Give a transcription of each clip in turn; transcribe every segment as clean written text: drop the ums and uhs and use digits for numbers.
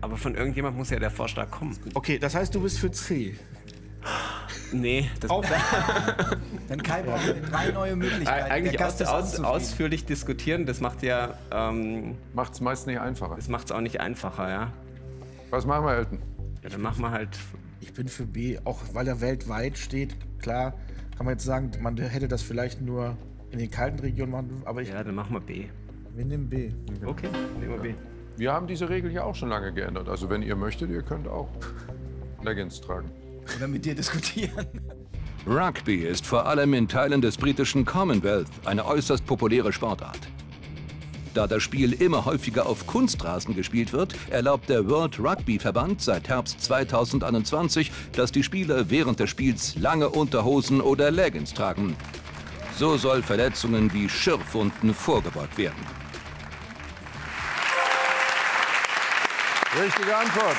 Aber von irgendjemand muss ja der Vorschlag kommen. Okay, das heißt, du bist für C. Nee, das Dann Kai braucht 3 neue Möglichkeiten. eigentlich ausführlich diskutieren, das macht ja... Macht es meist nicht einfacher. Das macht es auch nicht einfacher, ja. Was machen wir, Elton? Ja, dann machen wir halt... Ich bin für B, auch weil er weltweit steht. Klar, kann man jetzt sagen, man hätte das vielleicht nur in den kalten Regionen machen dürfen, aber Ja, dann machen wir B. wir nehmen B. Okay, nehmen wir B. Wir haben diese Regel ja auch schon lange geändert. Also wenn ihr möchtet, ihr könnt auch Leggings tragen. Oder mit dir diskutieren. Rugby ist vor allem in Teilen des britischen Commonwealth eine äußerst populäre Sportart. Da das Spiel immer häufiger auf Kunstrasen gespielt wird, erlaubt der World Rugby Verband seit Herbst 2021, dass die Spieler während des Spiels lange Unterhosen oder Leggings tragen. So soll Verletzungen wie Schürfwunden vorgebeugt werden. Richtige Antwort.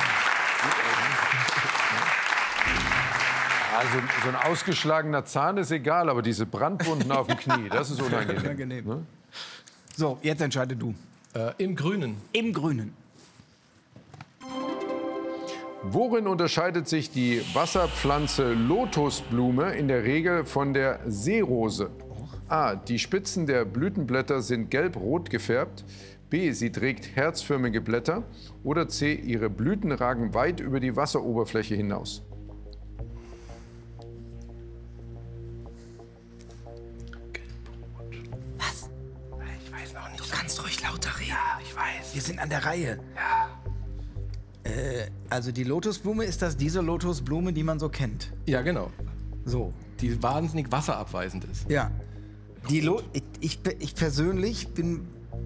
Also so ein ausgeschlagener Zahn ist egal, aber diese Brandwunden auf dem Knie, das ist unangenehm. Ne? So, jetzt entscheide du. Im Grünen. Im Grünen. Worin unterscheidet sich die Wasserpflanze Lotusblume in der Regel von der Seerose? A. Die Spitzen der Blütenblätter sind gelb-rot gefärbt. B. Sie trägt herzförmige Blätter. Oder C. Ihre Blüten ragen weit über die Wasseroberfläche hinaus. Was? Ich weiß noch nicht. Du kannst ruhig lauter reden. Ja, ich weiß. Wir sind an der Reihe. Ja. Also die Lotusblume, ist das diese Lotusblume, die man so kennt? Ja, genau. So. Die wahnsinnig wasserabweisend ist. Ja. Ich persönlich bin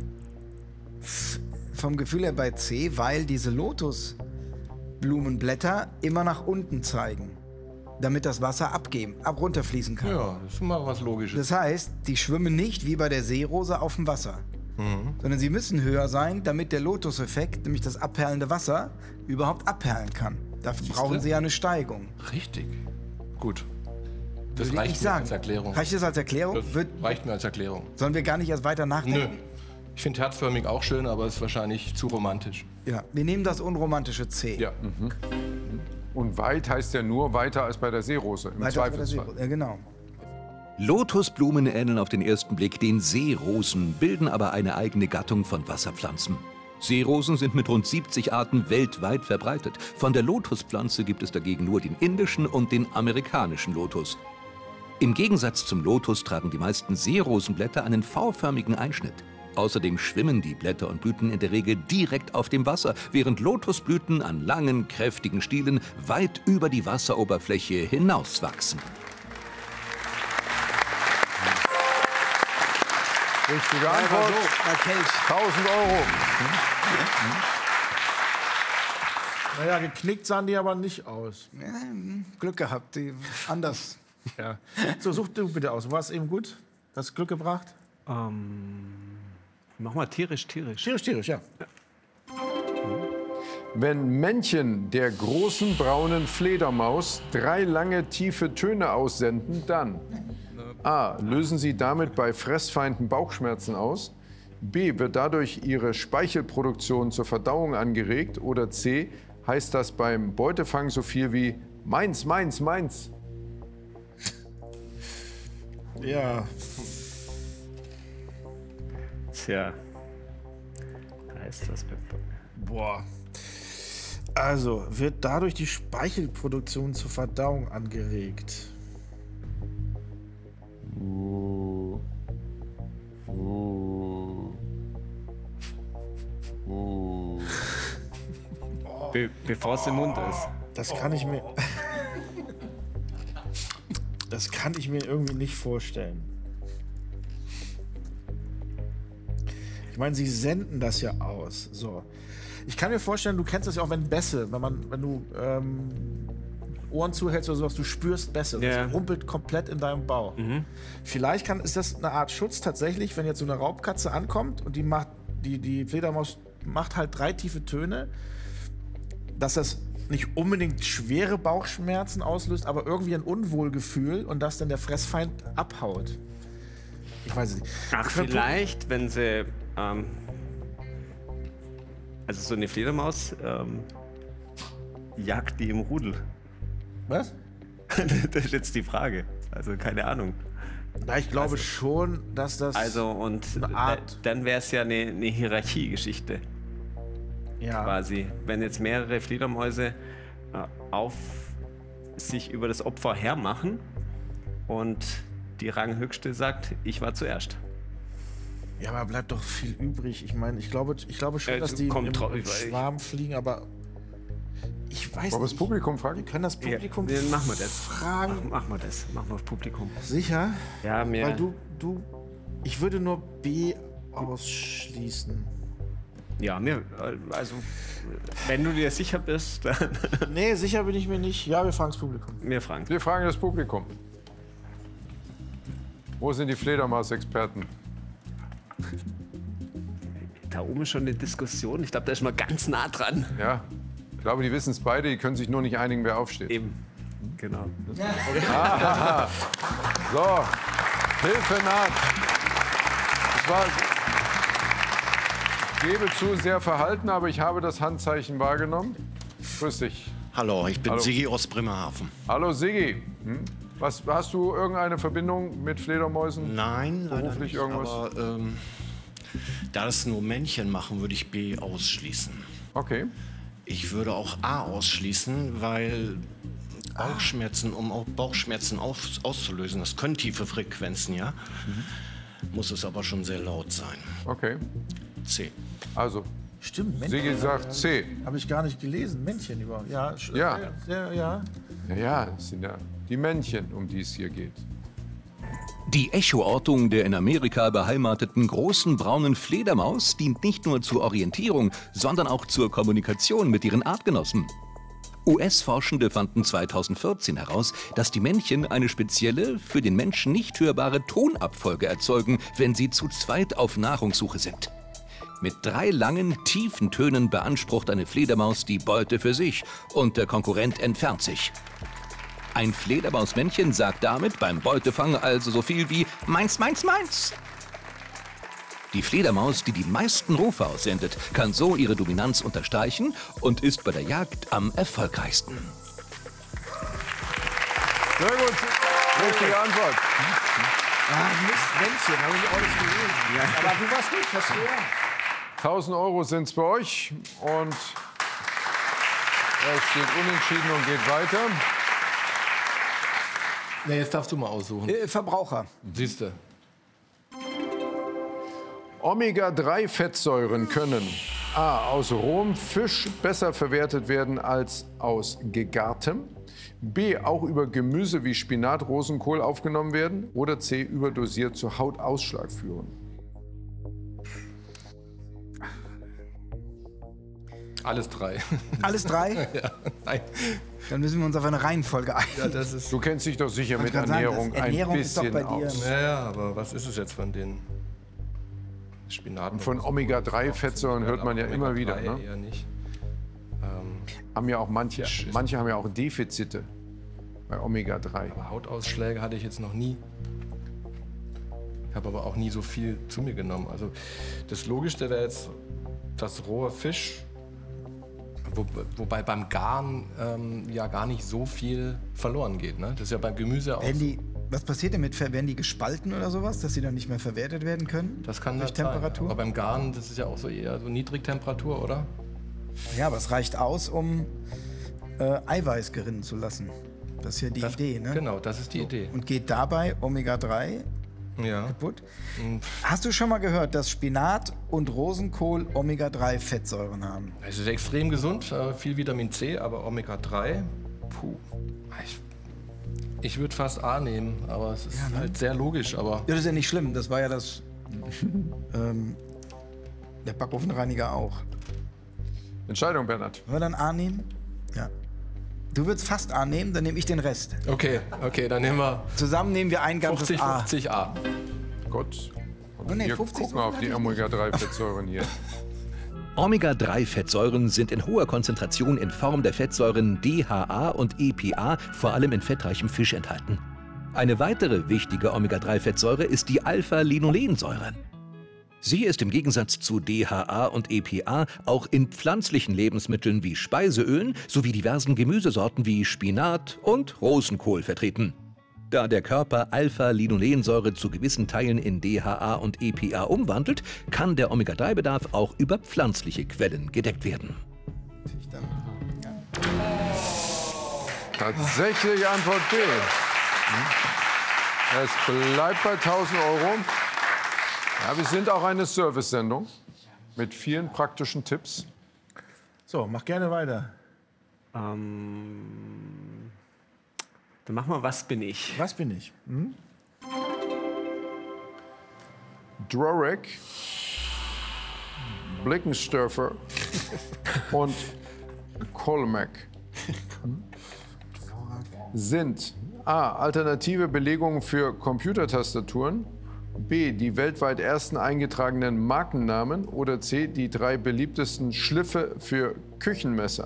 vom Gefühl her bei C, weil diese Lotusblumenblätter immer nach unten zeigen, damit das Wasser runterfließen kann. Ja, das ist mal was Logisches. Das heißt, die schwimmen nicht wie bei der Seerose auf dem Wasser, sondern sie müssen höher sein, damit der Lotuseffekt, nämlich das abperlende Wasser, überhaupt abperlen kann. Dafür brauchen sie ja eine Steigung. Richtig. Gut. Das Würde ich reicht mir sagen. als Erklärung. Reicht das als Erklärung? Das reicht mir als Erklärung. Sollen wir gar nicht erst weiter Nö. nachdenken? Ich finde herzförmig auch schön, aber es ist wahrscheinlich zu romantisch. Ja, wir nehmen das unromantische C. Ja. Und weit heißt ja nur weiter als bei der Seerose, im Weiter als bei der Zweifelsfall. Seerose. Ja, genau. Lotusblumen ähneln auf den ersten Blick den Seerosen, bilden aber eine eigene Gattung von Wasserpflanzen. Seerosen sind mit rund 70 Arten weltweit verbreitet. Von der Lotuspflanze gibt es dagegen nur den indischen und den amerikanischen Lotus. Im Gegensatz zum Lotus tragen die meisten Seerosenblätter einen V-förmigen Einschnitt. Außerdem schwimmen die Blätter und Blüten in der Regel direkt auf dem Wasser, während Lotusblüten an langen, kräftigen Stielen weit über die Wasseroberfläche hinauswachsen. Richtige Antwort. Bei Kelch. 1000 Euro. Naja, geknickt sahen die aber nicht aus. Ja, Glück gehabt, anders. Ja. So, such du bitte aus. War es eben gut? Hast Glück gebracht? Mach mal tierisch. Tierisch, ja. Wenn Männchen der großen braunen Fledermaus 3 lange tiefe Töne aussenden, dann A. Lösen sie damit bei Fressfeinden Bauchschmerzen aus. B. Wird dadurch ihre Speichelproduktion zur Verdauung angeregt. Oder C. Heißt das beim Beutefang so viel wie meins, meins, meins? Ja. Tja. Heißt das Boah. Also, wird dadurch die Speichelproduktion zur Verdauung angeregt? Bevor es im Mund ist. Das kann ich mir... Das kann ich mir irgendwie nicht vorstellen. Ich meine, sie senden das ja aus. So. Ich kann mir vorstellen, du kennst das ja auch, wenn Bässe, wenn du Ohren zuhältst oder sowas, du spürst Bässe. Ja. Das rumpelt komplett in deinem Bauch. Vielleicht ist das eine Art Schutz tatsächlich, wenn jetzt so eine Raubkatze ankommt und die Fledermaus macht halt 3 tiefe Töne, dass das nicht unbedingt schwere Bauchschmerzen auslöst, aber irgendwie ein Unwohlgefühl und dass dann der Fressfeind abhaut. Ich weiß es nicht. Ach, vielleicht, wenn sie Also so eine Fledermaus jagt die im Rudel. Was? Das ist jetzt die Frage. Also keine Ahnung. Na, ich glaube schon, dass das Also und eine Art. dann wäre es ja eine Hierarchiegeschichte Ja. quasi. Wenn jetzt mehrere Fledermäuse sich über das Opfer hermachen und die Ranghöchste sagt, ich war zuerst. Ja, aber bleibt doch viel übrig. Ich meine, ich glaube schon, dass die kommt im drauf- Schwarm fliegen, aber ich weiß Wollen wir das nicht. Publikum Wir fragen? können das Publikum Ja, machen wir das. fragen. Machen wir das. Machen wir das Publikum. Sicher? Ja, mehr. Weil ich würde nur B ausschließen. Ja, also wenn du dir sicher bist, dann Nee, sicher bin ich mir nicht. Ja, wir fragen das Publikum. wir fragen. Wir fragen das Publikum. Wo sind die Fledermaus-Experten? Da oben ist schon eine Diskussion. Ich glaube, da ist man ganz nah dran. Ja, ich glaube, die wissen es beide, die können sich nur nicht einigen, wer aufsteht. Eben. Genau. So, Hilfe naht. Ich war, ich gebe zu, sehr verhalten, aber ich habe das Handzeichen wahrgenommen. Grüß dich. Hallo, ich bin Hallo. Sigi aus Bremerhaven. Hallo Sigi. Hast du irgendeine Verbindung mit Fledermäusen? Nein, leider Beruflich nicht, irgendwas? aber da das nur Männchen machen, würde ich B ausschließen. Okay. Ich würde auch A ausschließen, weil Bauchschmerzen, um auch Bauchschmerzen auszulösen, das können tiefe Frequenzen, ja, muss es aber schon sehr laut sein. Okay. C. Also, Stimmt, Männchen. Sigi sagt C. Habe ich gar nicht gelesen. Männchen überhaupt. Ja. Ja. Ja. Ja, das sind ja die Männchen, um die es hier geht. Die Echoortung der in Amerika beheimateten großen braunen Fledermaus dient nicht nur zur Orientierung, sondern auch zur Kommunikation mit ihren Artgenossen. US-Forschende fanden 2014 heraus, dass die Männchen eine spezielle, für den Menschen nicht hörbare Tonabfolge erzeugen, wenn sie zu zweit auf Nahrungssuche sind. Mit 3 langen, tiefen Tönen beansprucht eine Fledermaus die Beute für sich und der Konkurrent entfernt sich. Ein Fledermausmännchen sagt damit beim Beutefang also so viel wie meins, meins, meins. Die Fledermaus, die die meisten Rufe aussendet, kann so ihre Dominanz unterstreichen und ist bei der Jagd am erfolgreichsten. Sehr gut. Richtige Antwort. Mist, Männchen. Habe ich auch nicht gelesen. Ja. Aber du warst gut. Was höher? 1000 Euro sind es bei euch und es steht unentschieden und geht weiter. Nee, jetzt darfst du mal aussuchen. Verbraucher. Siehst du. Omega-3-Fettsäuren können A. aus rohem Fisch besser verwertet werden als aus gegartem, B. auch über Gemüse wie Spinat, Rosenkohl aufgenommen werden oder C. überdosiert zu Hautausschlag führen. Alles 3. Alles 3? Ja, nein. Dann müssen wir uns auf eine Reihenfolge einigen. Ja, das ist. Du kennst dich doch sicher mit kann sagen, Ernährung das Ernährung ein ist doch bisschen bei dir. aus. Ja, aber was ist es jetzt von den Spinaten? Von Omega-3-Fettsäuren hört man ja immer wieder, ne? Eher nicht. Haben ja auch manche haben ja auch Defizite bei Omega-3. Aber Hautausschläge hatte ich jetzt noch nie. Ich habe aber auch nie so viel zu mir genommen. Also das Logischste wäre jetzt das rohe Fisch. Wobei beim Garen ja gar nicht so viel verloren geht. Ne? Das ist ja beim Gemüse auch. Was passiert denn mit, werden die gespalten oder sowas, dass sie dann nicht mehr verwertet werden können? Das kann durch halt sein, Temperatur? aber beim Garen, das ist ja auch so eher so Niedrigtemperatur, oder? Ja, aber es reicht aus, um Eiweiß gerinnen zu lassen. Das ist ja die Idee, ne? Genau, das ist die Idee. Und geht dabei Omega-3 Ja. kaputt? Hast du schon mal gehört, dass Spinat und Rosenkohl Omega-3-Fettsäuren haben? Es ist extrem gesund, viel Vitamin C, aber Omega-3, puh. Ich würde fast A nehmen, aber es ist halt sehr logisch. Aber Ja, das ist ja nicht schlimm. Das war ja das der Backofenreiniger auch. Entscheidung, Bernhard. Wollen wir dann A nehmen? Ja. Du würdest fast A nehmen, dann nehme ich den Rest. okay, dann nehmen wir Zusammen nehmen wir ein ganzes 50, A. 50 A. Gott. Und nee, wir 50 gucken auf die Omega-3-Fettsäuren hier. Omega-3-Fettsäuren sind in hoher Konzentration in Form der Fettsäuren DHA und EPA vor allem in fettreichem Fisch enthalten. Eine weitere wichtige Omega-3-Fettsäure ist die Alpha-Linolensäure. Sie ist im Gegensatz zu DHA und EPA auch in pflanzlichen Lebensmitteln wie Speiseölen sowie diversen Gemüsesorten wie Spinat und Rosenkohl vertreten. Da der Körper Alpha-Linolensäure zu gewissen Teilen in DHA und EPA umwandelt, kann der Omega-3-Bedarf auch über pflanzliche Quellen gedeckt werden. Tatsächlich Antwort B. Es bleibt bei 1.000 €. Ja, wir sind auch eine Service-Sendung mit vielen praktischen Tipps. So, mach gerne weiter. Dann mach mal, was bin ich? Was bin ich? Hm? Dvorak, Blickensderfer und Kolmek sind A. Alternative Belegungen für Computertastaturen, B. Die weltweit ersten eingetragenen Markennamen oder C. Die 3 beliebtesten Schliffe für Küchenmesser.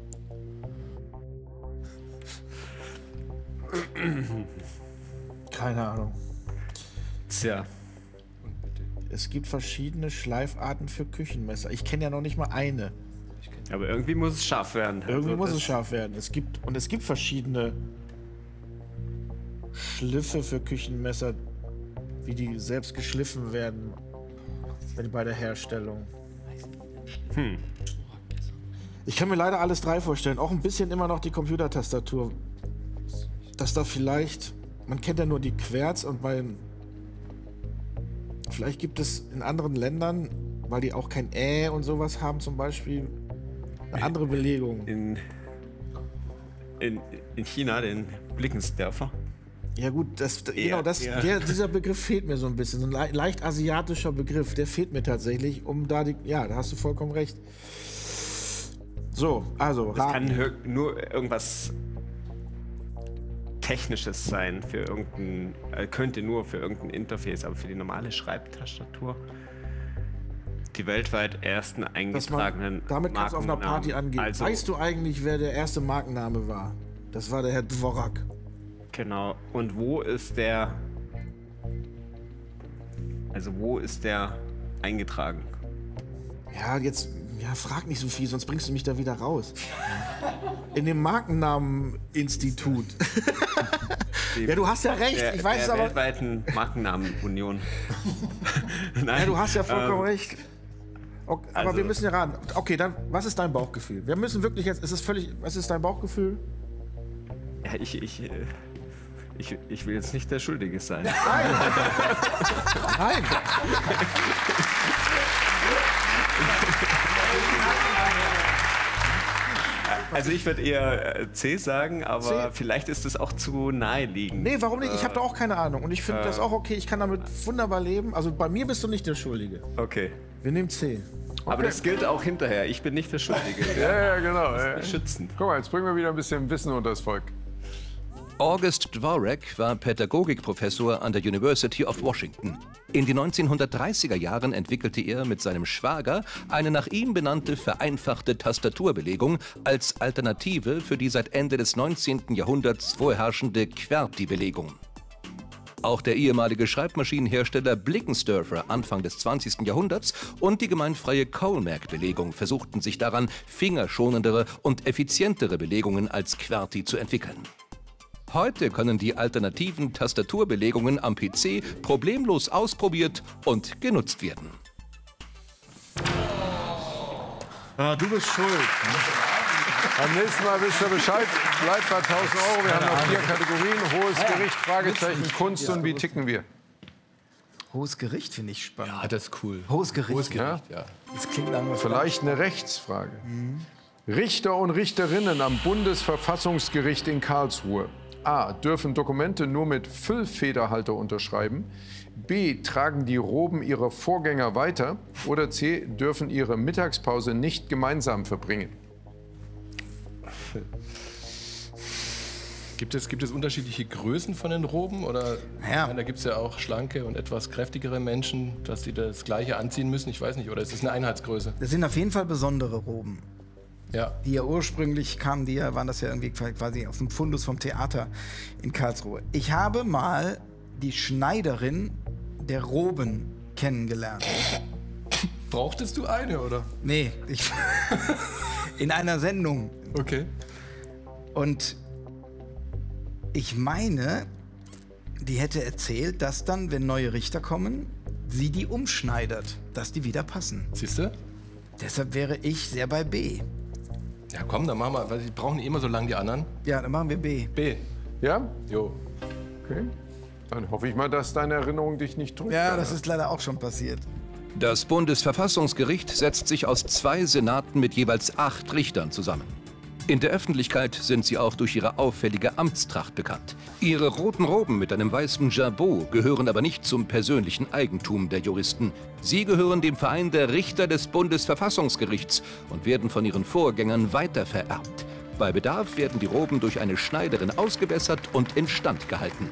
Keine Ahnung. Tja, Es gibt verschiedene Schleifarten für Küchenmesser. Ich kenne ja noch nicht mal eine. aber irgendwie muss es scharf werden. Irgendwie Also muss das- es scharf werden. Es gibt verschiedene Schliffe für Küchenmesser, wie die selbst geschliffen werden bei der Herstellung. Ich kann mir leider alles 3 vorstellen. Auch ein bisschen immer noch die Computertastatur. Dass da vielleicht, man kennt ja nur die Querz und vielleicht gibt es in anderen Ländern, weil die auch kein und sowas haben zum Beispiel, eine andere Belegung. In China, den Blickensdörfer. Ja gut, Ja. dieser Begriff fehlt mir so ein bisschen. So ein leicht asiatischer Begriff, der fehlt mir tatsächlich, da hast du vollkommen recht. So, also, Das kann nur irgendwas Technisches sein, für könnte nur für irgendein Interface, aber für die normale Schreibtastatur. Die weltweit ersten eingetragenen damit kannst du auf einer Party Markennamen. angehen. Also, Weißt du eigentlich, wer der erste Markenname war? Das war der Herr Dvorak. genau. Und wo ist der eingetragen? Ja, frag nicht so viel, sonst bringst du mich da wieder raus. In dem Markennameninstitut. Ja, du hast ja recht. Ich weiß es der aber. weltweiten Markennamenunion. Nein, Ja, du hast ja vollkommen recht. Okay, aber also- wir müssen ja raten. Okay, dann, was ist dein Bauchgefühl? Wir müssen wirklich jetzt, was ist dein Bauchgefühl? Ja, ich will jetzt nicht der Schuldige sein. Nein! Also ich würde eher C sagen, aber C? vielleicht ist es auch zu naheliegend. Nee, warum nicht? Ich habe da auch keine Ahnung. Und ich finde das auch okay. Ich kann damit wunderbar leben. Also bei mir bist du nicht der Schuldige. Okay. Wir nehmen C. Aber das gilt auch hinterher. Ich bin nicht der Schuldige. Ja, genau. Ja. Schützen. Guck mal, jetzt bringen wir wieder ein bisschen Wissen unter das Volk. August Dvorak war Pädagogikprofessor an der University of Washington. In den 1930er Jahren entwickelte er mit seinem Schwager eine nach ihm benannte vereinfachte Tastaturbelegung als Alternative für die seit Ende des 19. Jahrhunderts vorherrschende QWERTY-Belegung. Auch der ehemalige Schreibmaschinenhersteller Blickensderfer Anfang des 20. Jahrhunderts und die gemeinfreie Kolmek-Belegung versuchten sich daran, fingerschonendere und effizientere Belegungen als QWERTY zu entwickeln. Heute können die alternativen Tastaturbelegungen am PC problemlos ausprobiert und genutzt werden. Ah, du bist schuld. Beim nächsten Mal wisst ihr Bescheid. Bleibt bei 1.000 €. Wir haben noch 4 Kategorien. Hohes Gericht, Fragezeichen, Kunst und wie ticken wir? Hohes Gericht finde ich spannend. Ah, das ist cool. Hohes Gericht. Hohes Gericht, ja. Das klingt nach was. Vielleicht eine Rechtsfrage. Richter und Richterinnen am Bundesverfassungsgericht in Karlsruhe. A. Dürfen Dokumente nur mit Füllfederhalter unterschreiben. B. Tragen die Roben ihrer Vorgänger weiter. Oder C. Dürfen ihre Mittagspause nicht gemeinsam verbringen. Gibt es unterschiedliche Größen von den Roben? Oder Ja. ich meine, da gibt es ja auch schlanke und etwas kräftigere Menschen, dass die das Gleiche anziehen müssen. Ich weiß nicht. Oder ist es eine Einheitsgröße? Das sind auf jeden Fall besondere Roben. Ja. Die ja ursprünglich kamen, waren das ja irgendwie quasi aus dem Fundus vom Theater in Karlsruhe. Ich habe mal die Schneiderin der Roben kennengelernt. Brauchtest du eine, oder? Nee, in einer Sendung. Okay. Und ich meine, die hätte erzählt, dass dann, wenn neue Richter kommen, sie die umschneidert, dass die wieder passen. Siehst du? Deshalb wäre ich sehr bei B. Ja, komm, dann machen wir, weil die brauchen immer so lange die anderen. Ja, dann machen wir B. B. Ja? Jo. Okay. Dann hoffe ich mal, dass deine Erinnerung dich nicht trügt. Ja, das ist leider auch schon passiert. Das Bundesverfassungsgericht setzt sich aus 2 Senaten mit jeweils 8 Richtern zusammen. In der Öffentlichkeit sind sie auch durch ihre auffällige Amtstracht bekannt. Ihre roten Roben mit einem weißen Jabot gehören aber nicht zum persönlichen Eigentum der Juristen. Sie gehören dem Verein der Richter des Bundesverfassungsgerichts und werden von ihren Vorgängern weitervererbt. Bei Bedarf werden die Roben durch eine Schneiderin ausgebessert und instand gehalten.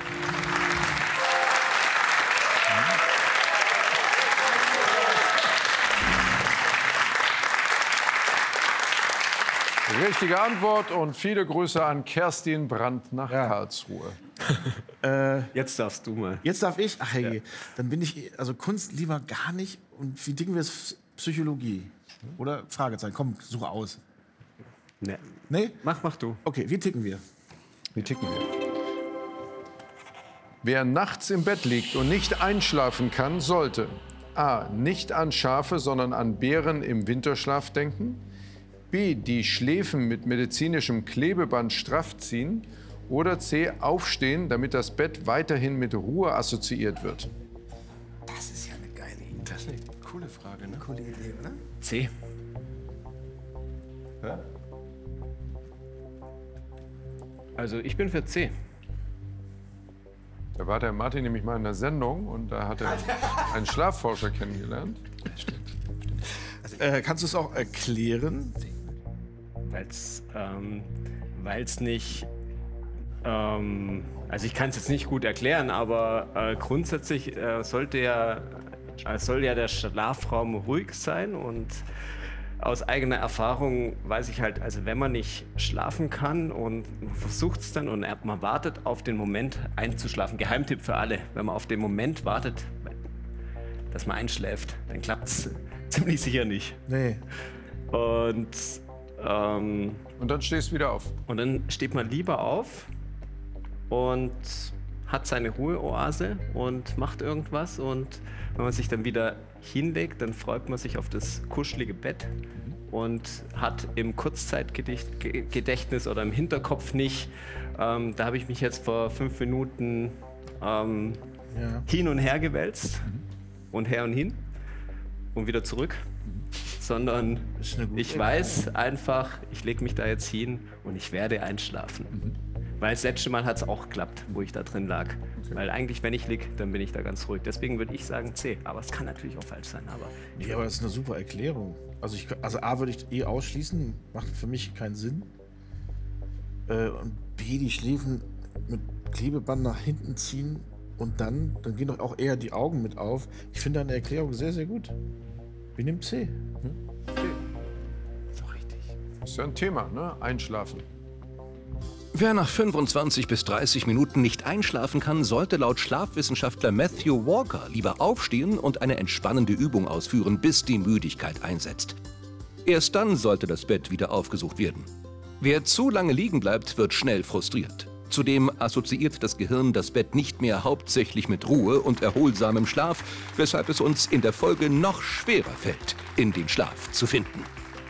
Richtige Antwort und viele Grüße an Kerstin Brandt nach Karlsruhe. Jetzt darfst du mal. Jetzt darf ich? Ach hey, dann bin ich, also Kunst lieber gar nicht. Und wie dicken wir es? Psychologie? Oder Fragezeichen? Komm, suche aus. Nee. Nee? Mach du. Okay, wie ticken wir? Wie ticken wir? Wer nachts im Bett liegt und nicht einschlafen kann, sollte A. nicht an Schafe, sondern an Bären im Winterschlaf denken, B. die Schläfen mit medizinischem Klebeband straff ziehen oder C. aufstehen, damit das Bett weiterhin mit Ruhe assoziiert wird. Das ist ja eine geile Idee. Das ist eine coole Frage, ne? Coole Idee, oder? C. Ja? Also ich bin für C. Da war der Martin nämlich mal in der Sendung und da hat er einen Schlafforscher kennengelernt. Kannst du es auch erklären? Weil's nicht, also ich kann es jetzt nicht gut erklären, aber grundsätzlich soll ja der Schlafraum ruhig sein und aus eigener Erfahrung weiß ich halt, also wenn man nicht schlafen kann und man versucht es dann und man wartet auf den Moment einzuschlafen, Geheimtipp für alle, wenn man auf den Moment wartet, dass man einschläft, dann klappt es ziemlich sicher nicht. Nee. Und dann stehst du wieder auf. Und dann steht man lieber auf und hat seine Ruheoase und macht irgendwas. Und wenn man sich dann wieder hinlegt, dann freut man sich auf das kuschelige Bett und hat im Kurzzeitgedächtnis oder im Hinterkopf nicht, da habe ich mich jetzt vor 5 Minuten hin und her gewälzt und her und hin und wieder zurück. Sondern ich weiß einfach, ich lege mich da jetzt hin und ich werde einschlafen. Weil das letzte Mal hat es auch geklappt, wo ich da drin lag. Okay. Weil eigentlich, wenn ich liege, dann bin ich da ganz ruhig. Deswegen würde ich sagen C. Aber es kann natürlich auch falsch sein. Aber das ist eine super Erklärung. Also A würde ich ausschließen, macht für mich keinen Sinn. Und B, die Schläfen mit Klebeband nach hinten ziehen und dann gehen doch auch eher die Augen mit auf. Ich finde deine Erklärung sehr, sehr gut. Wir nehmen C. Ist doch richtig. Ist ja ein Thema, ne? Einschlafen. Wer nach 25 bis 30 Minuten nicht einschlafen kann, sollte laut Schlafwissenschaftler Matthew Walker lieber aufstehen und eine entspannende Übung ausführen, bis die Müdigkeit einsetzt. Erst dann sollte das Bett wieder aufgesucht werden. Wer zu lange liegen bleibt, wird schnell frustriert. Zudem assoziiert das Gehirn das Bett nicht mehr hauptsächlich mit Ruhe und erholsamem Schlaf, weshalb es uns in der Folge noch schwerer fällt, in den Schlaf zu finden.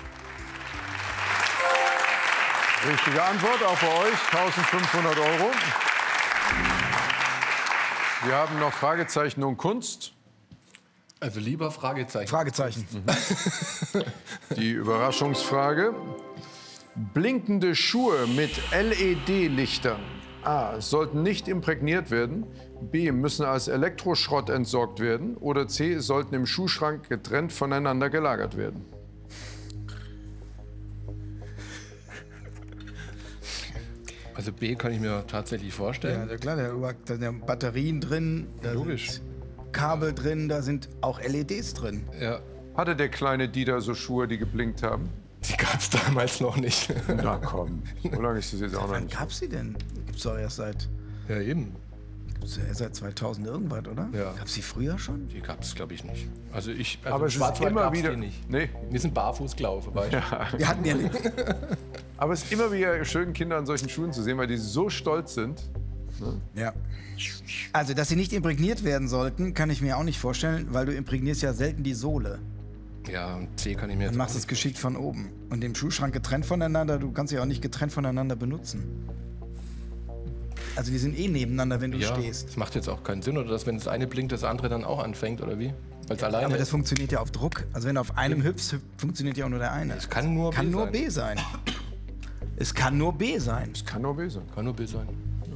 Richtige Antwort, auch bei euch, 1.500 €. Wir haben noch Fragezeichen und Kunst. Also lieber Fragezeichen. Fragezeichen. Die Überraschungsfrage. Blinkende Schuhe mit LED-Lichtern. A. Sollten nicht imprägniert werden. B. Müssen als Elektroschrott entsorgt werden. Oder C. Sollten im Schuhschrank getrennt voneinander gelagert werden. Also B kann ich mir tatsächlich vorstellen. Ja, klar, da sind Batterien drin, da Logisch. sind Kabel drin, da sind auch LEDs drin. Ja. Hatte der kleine Dieter so Schuhe, die geblinkt haben? Die gab es damals noch nicht. Na komm, so lange ist das jetzt auch noch Wann nicht. gab's sie denn? Gibt's doch erst seit... Ja, eben. Seit 2000 irgendwas, oder? Ja. Gab's die früher schon? Die gab es, glaube ich, nicht. Also Aber es ist Schwarzwald immer gab's wieder. die nicht. Nee. Wir sind barfuß gelaufen, weißt du? Wir hatten ja nicht. Aber es ist immer wieder schön, Kinder an solchen Schuhen zu sehen, weil die so stolz sind. Ja. Also, dass sie nicht imprägniert werden sollten, kann ich mir auch nicht vorstellen, weil du imprägnierst ja selten die Sohle. Ja, und C kann ich mir Dann jetzt machst du auch es nicht geschickt von oben. Und den Schuhschrank getrennt voneinander, du kannst sie auch nicht getrennt voneinander benutzen. Also die sind eh nebeneinander, wenn du Ja, stehst. das macht jetzt auch keinen Sinn, oder dass wenn das eine blinkt, das andere dann auch anfängt, oder wie? Weil es alleine Aber das ist. funktioniert ja auf Druck. Also wenn du auf einem hüpfst, funktioniert ja auch nur der eine. Es kann nur kann B nur sein. B sein. Es kann nur B sein. Das kann nur B sein. Kann nur B sein.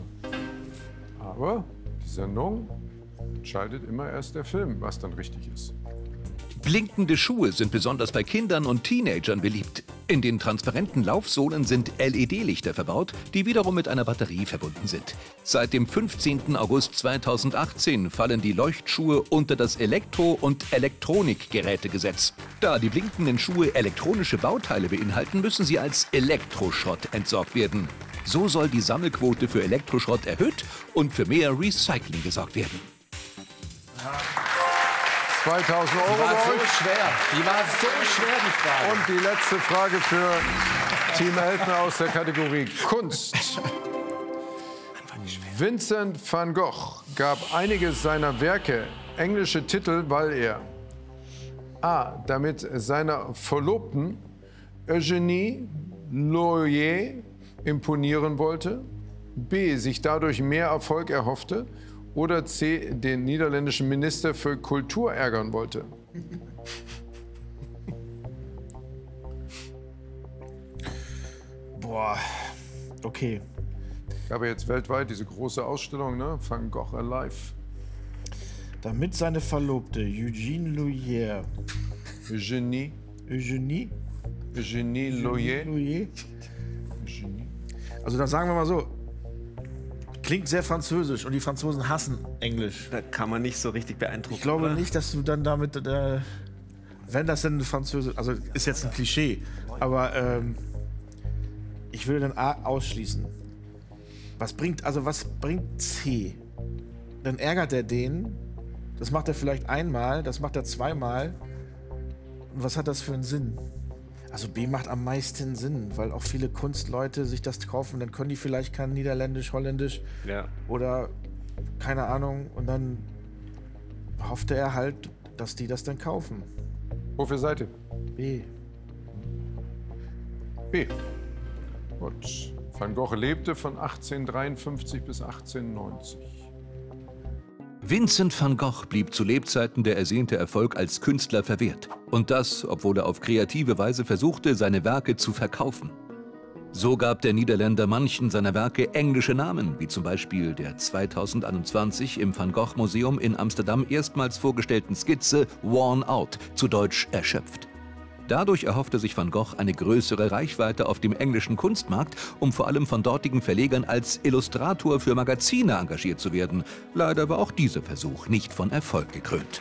Aber die Sendung entscheidet immer erst der Film, was dann richtig ist. Blinkende Schuhe sind besonders bei Kindern und Teenagern beliebt. In den transparenten Laufsohlen sind LED-Lichter verbaut, die wiederum mit einer Batterie verbunden sind. Seit dem 15. August 2018 fallen die Leuchtschuhe unter das Elektro- und Elektronikgerätegesetz. Da die blinkenden Schuhe elektronische Bauteile beinhalten, müssen sie als Elektroschrott entsorgt werden. So soll die Sammelquote für Elektroschrott erhöht und für mehr Recycling gesorgt werden. 2000 Euro Die war bei so euch. schwer. Die war so schwer, die Frage. Und die letzte Frage für Team Elton aus der Kategorie Kunst. Vincent van Gogh gab einige seiner Werke englische Titel, weil er A. damit seiner Verlobten Eugénie Loyer imponieren wollte, B. sich dadurch mehr Erfolg erhoffte oder C. den niederländischen Minister für Kultur ärgern wollte. Boah, okay. Gab ja jetzt weltweit diese große Ausstellung, ne? Van Gogh Alive. Damit seine Verlobte Eugénie Loyer. Eugénie Eugénie? Loyer. Loyer? Also da sagen wir mal so, klingt sehr französisch und die Franzosen hassen Englisch. Da kann man nicht so richtig beeindrucken. Ich glaube oder? nicht, dass du dann damit, wenn das denn eine Französisch, also ist jetzt ein Klischee, aber ich würde dann A ausschließen. Was bringt C? Dann ärgert er den, das macht er vielleicht einmal, das macht er zweimal. Und was hat das für einen Sinn? Also B macht am meisten Sinn, weil auch viele Kunstleute sich das kaufen, dann können die vielleicht kein Niederländisch, Holländisch Ja. oder keine Ahnung und dann hoffte er halt, dass die das dann kaufen. Wofür seid ihr? B. B. Gut. Van Gogh lebte von 1853 bis 1890. Vincent van Gogh blieb zu Lebzeiten der ersehnte Erfolg als Künstler verwehrt. Und das, obwohl er auf kreative Weise versuchte, seine Werke zu verkaufen. So gab der Niederländer manchen seiner Werke englische Namen, wie zum Beispiel der 2021 im Van Gogh Museum in Amsterdam erstmals vorgestellten Skizze Worn Out, zu Deutsch erschöpft. Dadurch erhoffte sich Van Gogh eine größere Reichweite auf dem englischen Kunstmarkt, um vor allem von dortigen Verlegern als Illustrator für Magazine engagiert zu werden. Leider war auch dieser Versuch nicht von Erfolg gekrönt.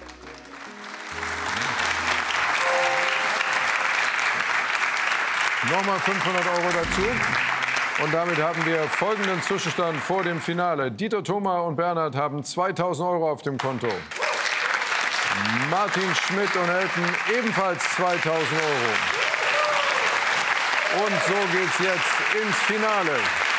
Nochmal 500 Euro dazu. Und damit haben wir folgenden Zwischenstand vor dem Finale. Dieter Thoma und Bernhard haben 2000 Euro auf dem Konto. Martin Schmidt und Elton ebenfalls 2000 Euro. Und so geht's jetzt ins Finale.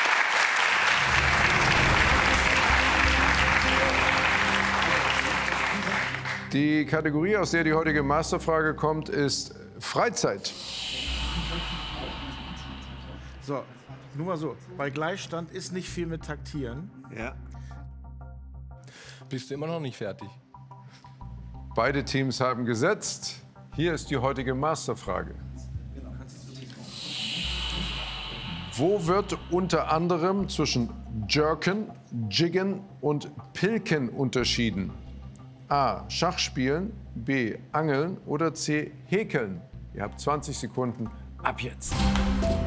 Die Kategorie, aus der die heutige Masterfrage kommt, ist Freizeit. So, nur mal so, bei Gleichstand ist nicht viel mit Taktieren. Ja. Bist du immer noch nicht fertig? Beide Teams haben gesetzt. Hier ist die heutige Masterfrage. Wo wird unter anderem zwischen Jerken, Jiggen und Pilken unterschieden? A. Schachspielen, B. Angeln oder C. Häkeln? Ihr habt 20 Sekunden ab jetzt.